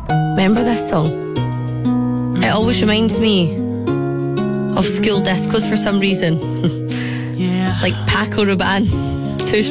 Remember that song? It always reminds me of school discos for some reason. Like Paco Rabanne.